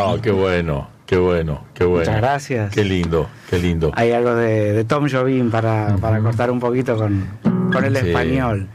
Oh, qué bueno. Muchas gracias. Qué lindo. Hay algo de Tom Jobim para cortar un poquito con el español.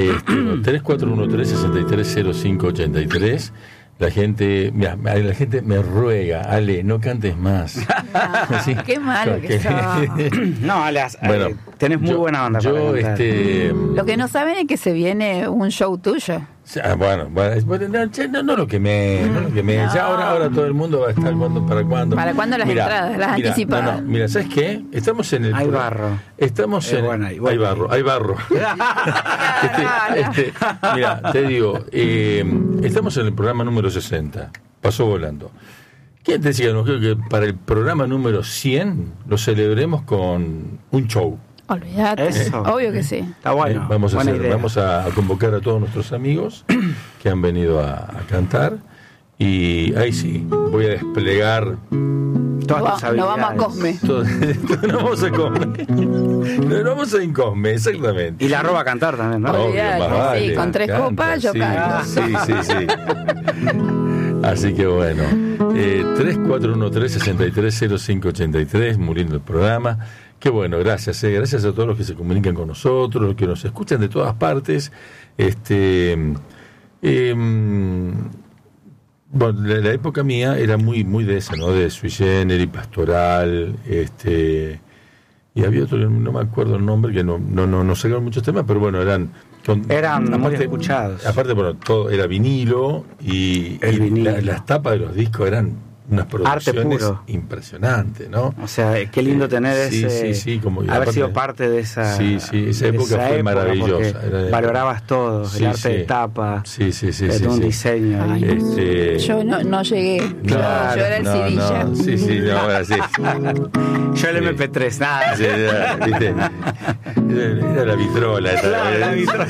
3413-630583. La gente me ruega, Ale, no cantes más. ¿Sí? Qué malo que sos. No, Ale, bueno, tenés muy buena onda para cantar. Lo que no saben es que se viene un show tuyo. Bueno, no lo quemé. No. Ya ahora todo el mundo va a estar ¿para cuándo? ¿Para cuándo las entradas? Las anticipadas. Mira, ¿sabes qué? Estamos en el... Hay barro. Estamos en... Hay barro. Mira, te digo, estamos en el programa número 60. Pasó volando. ¿Quién te decía que para el programa número 100 lo celebremos con un show? Olvídate, obvio que sí. Está bueno. Vamos a convocar a todos nuestros amigos que han venido a cantar y ahí sí, voy a desplegar todas tus habilidades. No vamos a Cosme. No vamos a Cosme. No vamos a Incosme, exactamente. Y la roba a cantar también, ¿no? Olvídate, sí, con 3 copas yo canto. Sí. Así que bueno, 3413-630583, muy lindo el programa. Qué bueno, gracias a todos los que se comunican con nosotros, los que nos escuchan de todas partes. Bueno, la época mía era muy de esa, ¿no? De Sui Generis, Pastoral, y había otro, no me acuerdo el nombre, que no sacaron muchos temas, pero bueno, eran muy escuchados. Aparte, bueno, todo era vinilo y las tapas de los discos eran unas producciones impresionantes, ¿no? O sea, qué lindo tener ese... Sí, como haber sido parte de esa... Sí, esa época fue maravillosa. Valorabas todo, el arte de tapa, un diseño. Ay, yo no llegué. Claro, yo era el Cirilla. Ahora sí. Yo el MP3, nada. Sí, ¿viste? Era la vitrola. La vitrola.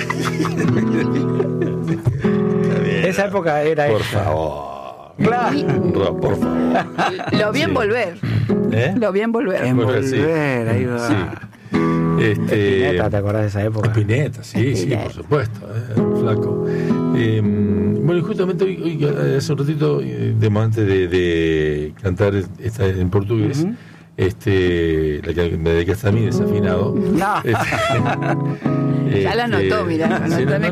Esa época era Por favor. Claro. Por favor. Lo vi envolver. Lo vi envolver. Ahí va. Sí. Spinetta, ¿te acordás de esa época? Spinetta, sí, por supuesto. Flaco. Bueno, y justamente hoy hace un ratito, antes de cantar en portugués, la que me dedicaste a mí, desafinado. No. Ya la anotó, mirá.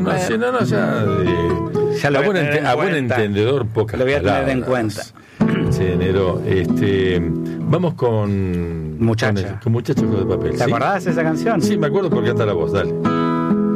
Ya a buen entendedor, pocas lo voy a tener palabras. en cuenta. Enero. Vamos con Muchacha. Con Muchacho de Papel. ¿Te acordás de esa canción? Sí, me acuerdo porque canta la voz, dale.